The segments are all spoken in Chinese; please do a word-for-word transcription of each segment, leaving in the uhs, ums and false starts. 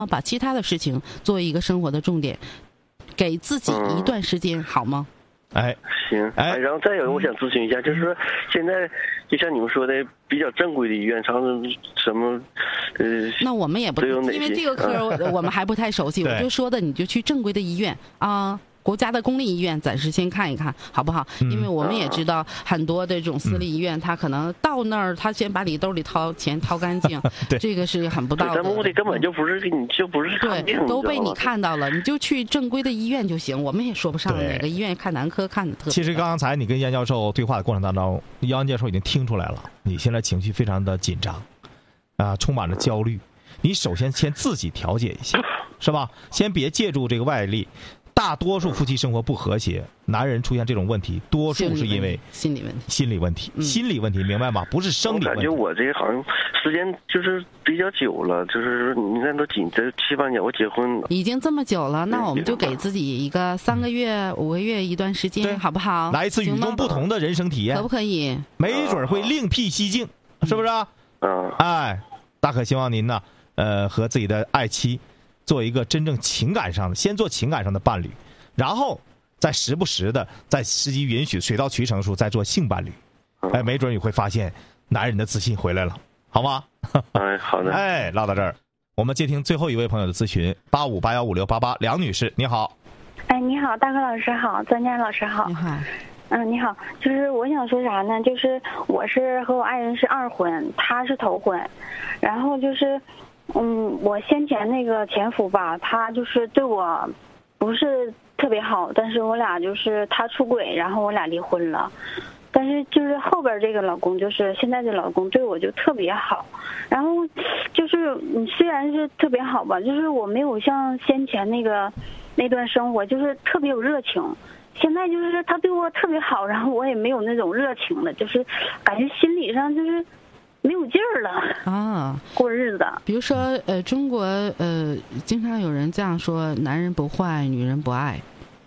把其他的事情作为一个生活的重点，给自己一段时间，嗯、好吗？ 哎， 行，哎，然后再有，我想咨询一下，嗯、就是说现在就像你们说的，比较正规的医院，常常什么，呃， 那我们也不，因为这个科我我们还不太熟悉，我就说的，你就去正规的医院啊。国家的公立医院暂时先看一看，好不好？因为我们也知道很多的这种私立医院，他可能到那儿，他先把你兜里掏钱掏干净，这个是很不道德的。 咱目的根本就不是给你，就不是看病， 对，都被你看到了，你就去正规的医院就行。我们也说不上哪个医院看男科看的特别。 其实刚才你跟杨教授对话的过程当中，杨教授已经听出来了，你现在情绪非常的紧张，啊，充满着焦虑。你首先先自己调节一下，是吧？先别借助这个外力。大多数夫妻生活不和谐，男人出现这种问题，多数是因为心理问题。 心理问题， 嗯、 心理问题，明白吗？不是生理问题。 我感觉我这好像时间就是比较久了，就是你看都几这七八年，我结婚了， 已经这么久了，那我们就给自己一个三个月、嗯、五个月一段时间，好不好？ 来一次与众不同的人生体验， 可不可以？ 没准会另辟蹊径，嗯、是不是？ 嗯。 哎，大可希望您呢，呃，和自己的爱妻。做一个真正情感上的，先做情感上的伴侣，然后再时不时的，在时机允许、水到渠成的时候再做性伴侣。哎，没准你会发现男人的自信回来了，好吗？ 哎，好的。 哎，唠到这儿，我们接听最后一位朋友的咨询，八五八幺五六八八，梁女士，你好。 哎，你好，大柯老师好，专家老师好。 你好。 嗯，你好，就是我想说啥呢？就是我是和我爱人是二婚，他是头婚，然后就是。嗯，我先前那个前夫吧，他就是对我不是特别好，但是我俩就是他出轨，然后我俩离婚了。但是就是后边这个老公，就是现在这老公对我就特别好，然后就是你虽然是特别好吧，就是我没有像先前那个那段生活就是特别有热情。现在就是他对我特别好，然后我也没有那种热情了，就是感觉心理上就是。没有劲儿了啊， 过日子。 比如说，呃，中国呃，经常有人这样说：男人不坏，女人不爱。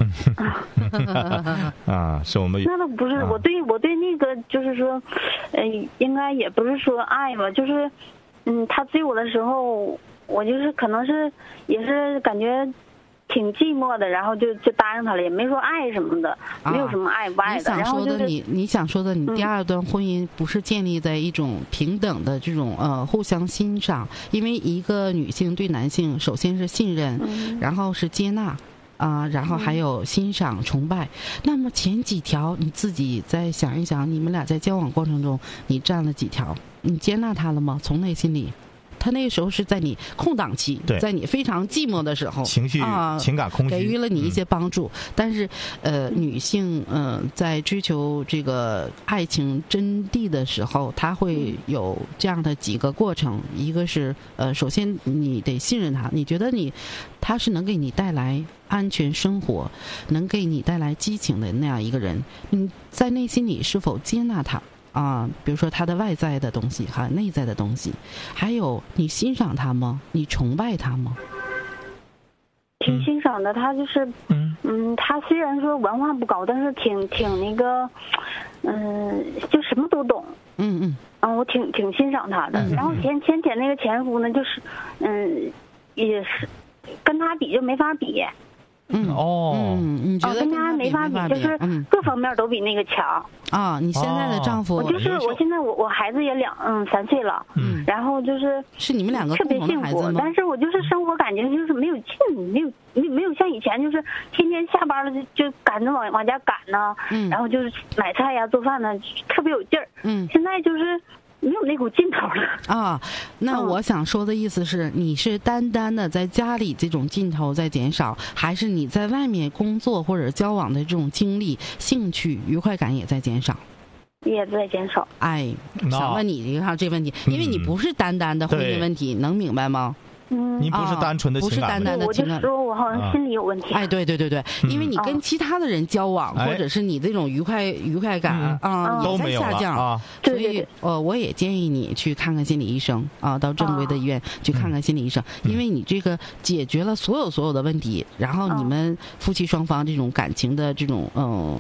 啊，是我们那倒不是， 啊、 我对我对那个就是说，呃，应该也不是说爱吧，就是，嗯，他追我的时候，我就是可能是也是感觉。挺寂寞的，然后就就答应他了，也没说爱什么的，啊、没有什么爱不爱的。 你想说的， 然后就是、 你你想说的，你第二段婚姻不是建立在一种平等的这种呃互相欣赏，因为一个女性对男性首先是信任， 嗯、 然后是接纳。啊、呃，然后还有欣赏、崇拜。那么前几条你自己再想一想，你们俩在交往过程中，你占了几条？你接纳他了吗？从内心里。他那个时候是在你空档期，在你非常寂寞的时候， 情绪、 啊、 情感空虚， 给予了你一些帮助。嗯、但是，呃，女性嗯、呃，在追求这个爱情真谛的时候，她会有这样的几个过程。一个是呃，首先你得信任他，你觉得你他是能给你带来安全生活，能给你带来激情的那样一个人。你在内心里是否接纳他？啊，比如说他的外在的东西，还有内在的东西，还有你欣赏他吗？你崇拜他吗？ 挺欣赏的，他就是，嗯嗯，他虽然说文化不高，但是挺挺那个，嗯，就什么都懂。 嗯嗯。 啊，我挺挺欣赏他的。 嗯、 然后前前前那个前夫呢，就是，嗯，也是跟他比就没法比。 嗯哦， 嗯，你觉得跟他没法比，就是各方面都比那个强啊。你现在的丈夫， 我就是我现在我我孩子也两嗯三岁了， 嗯， 然后就是是你们两个特别幸福，但是我就是生活感觉就是没有劲，没有没没有像以前就是天天下班了就就赶着往往家赶呢， 嗯， 然后就是买菜呀做饭呢特别有劲儿， 嗯， 现在就是没有那股劲头了啊。那我想说的意思是，你是单单的在家里这种劲头在减少，还是你在外面工作或者交往的这种经历、兴趣、愉快感也在减少？ 也在减少。 哎，想问你一下这问题，因为你不是单单的婚姻问题，能明白吗？ 嗯， 你不是单纯的情感， 不是单单的情感， 我就说我好像心里有问题。 哎，对对对对，因为你跟其他的人交往，或者是你这种愉快愉快感啊也在下降，所以呃，我也建议你去看看心理医生啊，到正规的医院去看看心理医生，因为你这个解决了所有所有的问题，然后你们夫妻双方这种感情的这种嗯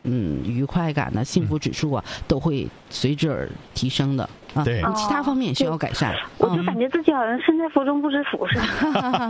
嗯愉快感呢、幸福指数啊，都会随之而提升的啊。 对， 其他方面需要改善。 我就感觉自己好像身在福中不知福似的。